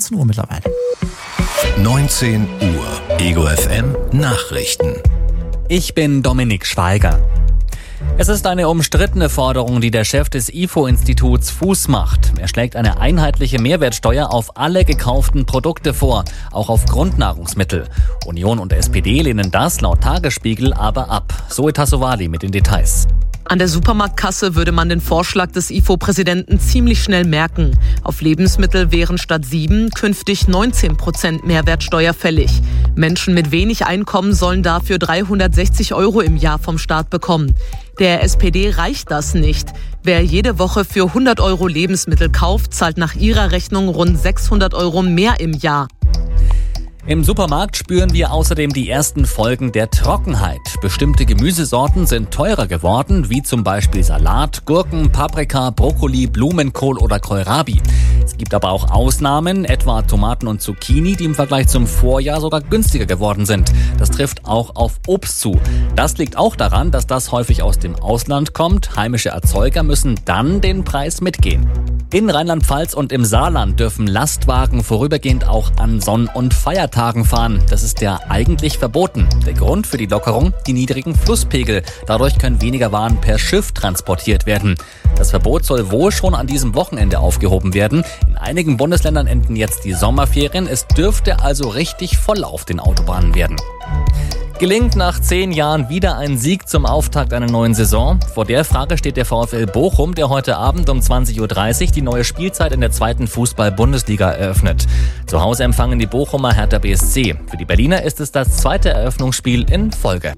19 Uhr mittlerweile. 19 Uhr. Ego FM Nachrichten. Ich bin Dominik Schweiger. Es ist eine umstrittene Forderung, die der Chef des IFO-Instituts Fuß macht. Er schlägt eine einheitliche Mehrwertsteuer auf alle gekauften Produkte vor, auch auf Grundnahrungsmittel. Union und SPD lehnen das laut Tagesspiegel aber ab. Zoe Tassovali mit den Details. An der Supermarktkasse würde man den Vorschlag des IFO-Präsidenten ziemlich schnell merken. Auf Lebensmittel wären statt 7 künftig 19% Mehrwertsteuer fällig. Menschen mit wenig Einkommen sollen dafür 360 € im Jahr vom Staat bekommen. Der SPD reicht das nicht. Wer jede Woche für 100 € Lebensmittel kauft, zahlt nach ihrer Rechnung rund 600 € mehr im Jahr. Im Supermarkt spüren wir außerdem die ersten Folgen der Trockenheit. Bestimmte Gemüsesorten sind teurer geworden, wie zum Beispiel Salat, Gurken, Paprika, Brokkoli, Blumenkohl oder Kohlrabi. Es gibt aber auch Ausnahmen, etwa Tomaten und Zucchini, die im Vergleich zum Vorjahr sogar günstiger geworden sind. Das trifft auch auf Obst zu. Das liegt auch daran, dass das häufig aus dem Ausland kommt. Heimische Erzeuger müssen dann den Preis mitgehen. In Rheinland-Pfalz und im Saarland dürfen Lastwagen vorübergehend auch an Sonn- und Feiertagen fahren. Das ist ja eigentlich verboten. Der Grund für die Lockerung? Die niedrigen Flusspegel. Dadurch können weniger Waren per Schiff transportiert werden. Das Verbot soll wohl schon an diesem Wochenende aufgehoben werden. In einigen Bundesländern enden jetzt die Sommerferien. Es dürfte also richtig voll auf den Autobahnen werden. Gelingt nach 10 Jahren wieder ein Sieg zum Auftakt einer neuen Saison? Vor der Frage steht der VfL Bochum, der heute Abend um 20.30 Uhr die neue Spielzeit in der 2. Fußball-Bundesliga eröffnet. Zu Hause empfangen die Bochumer Hertha BSC. Für die Berliner ist es das 2. Eröffnungsspiel in Folge.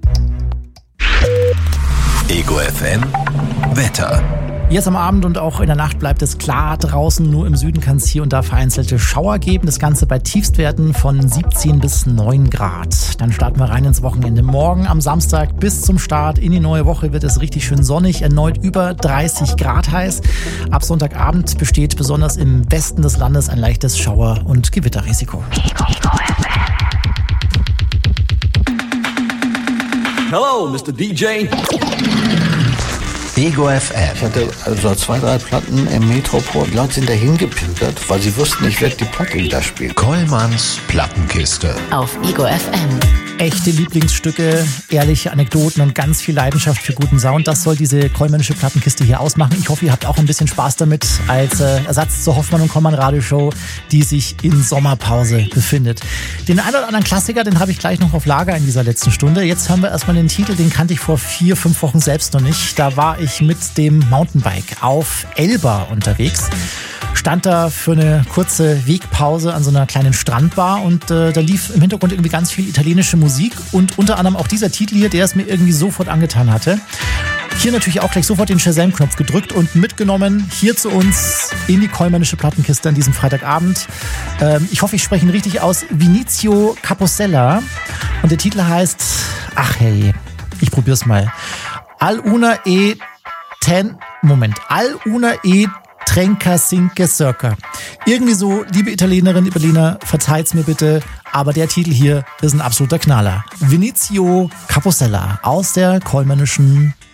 Ego FM Wetter. Jetzt am Abend und auch in der Nacht bleibt es klar draußen. Nur im Süden kann es hier und da vereinzelte Schauer geben. Das Ganze bei Tiefstwerten von 17 bis 9 Grad. Dann starten wir rein ins Wochenende. Morgen am Samstag bis zum Start in die neue Woche wird es richtig schön sonnig. Erneut über 30 Grad heiß. Ab Sonntagabend besteht besonders im Westen des Landes ein leichtes Schauer- und Gewitterrisiko. Hello, Mr. DJ. Ego FM. Ich hatte also 2, 3 Platten im Metropol. Die Leute sind dahin gepimpert, weil sie wussten, ich werde die Platte wieder spielen. Kollmanns Plattenkiste. Auf Ego FM. Echte Lieblingsstücke, ehrliche Anekdoten und ganz viel Leidenschaft für guten Sound. Das soll diese kollmännische Plattenkiste hier ausmachen. Ich hoffe, ihr habt auch ein bisschen Spaß damit als Ersatz zur Hoffmann und Kollmann Radioshow, die sich in Sommerpause befindet. Den einen oder anderen Klassiker, den habe ich gleich noch auf Lager in dieser letzten Stunde. Jetzt hören wir erstmal den Titel, den kannte ich vor 4, 5 Wochen selbst noch nicht. Da war ich mit dem Mountainbike auf Elba unterwegs. Stand da für eine kurze Wegpause an so einer kleinen Strandbar und da lief im Hintergrund irgendwie ganz viel italienische Musik und unter anderem auch dieser Titel hier, der es mir irgendwie sofort angetan hatte. Hier natürlich auch gleich sofort den Shazam-Knopf gedrückt und mitgenommen hier zu uns in die kollmännische Plattenkiste an diesem Freitagabend. Ich hoffe, ich spreche ihn richtig aus. Vinicio Capossela und der Titel heißt, ach hey, ich probier's mal. Al una e Trenca Cinque Circa. Irgendwie so, liebe Italienerinnen, Italiener, verzeiht's mir bitte, aber der Titel hier ist ein absoluter Knaller. Vinicio Capossela aus der kollmännischen